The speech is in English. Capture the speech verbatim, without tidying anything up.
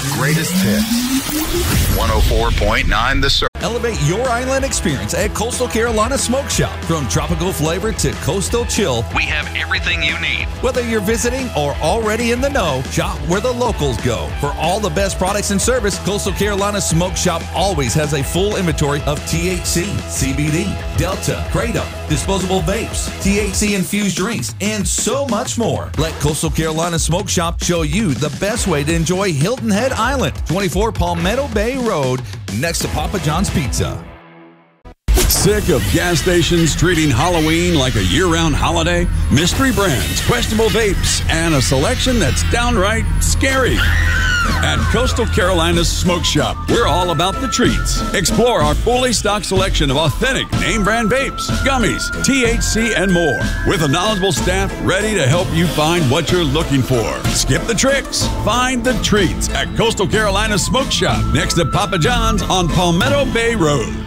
greatest hits. one oh four point nine The Circle. Elevate your island experience at Coastal Carolina Smoke Shop. From tropical flavor to coastal chill, we have everything you need. Whether you're visiting or already in the know, shop where the locals go. For all the best products and service, Coastal Carolina Smoke Shop always has a full inventory of T H C, C B D, Delta, Kratom, disposable vapes, T H C-infused drinks, and so much more. Let Coastal Carolina Smoke Shop show you the best way to enjoy Hilton Head Island, twenty-four Palmetto Bay Road, next to Papa John's Pizza. Sick of gas stations treating Halloween like a year-round holiday? Mystery brands, questionable vapes, and a selection that's downright scary. At Coastal Carolina's Smoke Shop, we're all about the treats. Explore our fully stocked selection of authentic name-brand vapes, gummies, T H C, and more, with a knowledgeable staff ready to help you find what you're looking for. Skip the tricks. Find the treats at Coastal Carolina's Smoke Shop, next to Papa John's on Palmetto Bay Road.